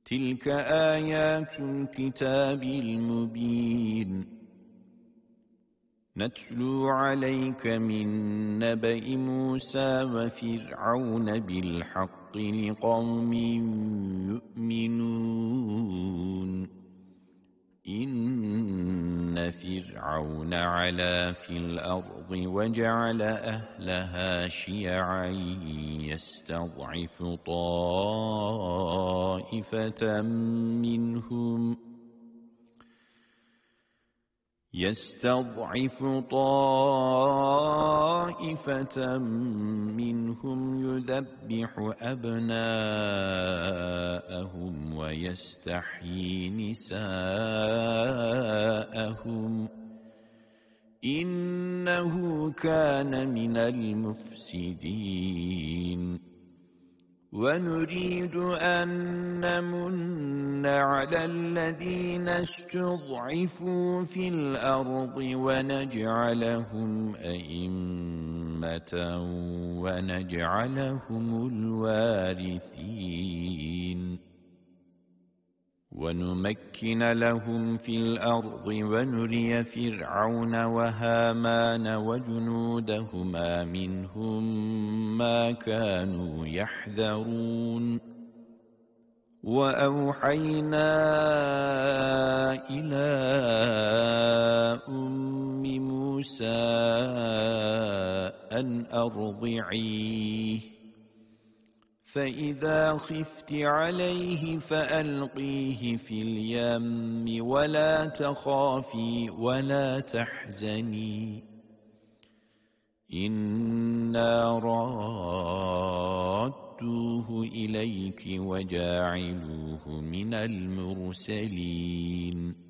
تلك آيات الكتاب المبين نتلو عليك من نبأ موسى وفرعون بالحق لقوم يؤمنون إن فرعون علا في الأرض وجعل أهلها شيعا يستضعف طائفة منهم يذبح أبناءهم ويستحيي نساءهم إنه كان من المفسدين ونريد أن نمن على الذين استضعفوا في الأرض ونجعلهم أئمة ونجعلهم الوارثين ونمكن لهم في الأرض ونري فرعون وهامان وجنودهما منهم ما كانوا يحذرون وأوحينا إلى أم موسى أن أرضعيه فإذا خفت عليه فألقيه في اليم ولا تخافي ولا تحزني إنا رادوه إليك وجاعلوه من المرسلين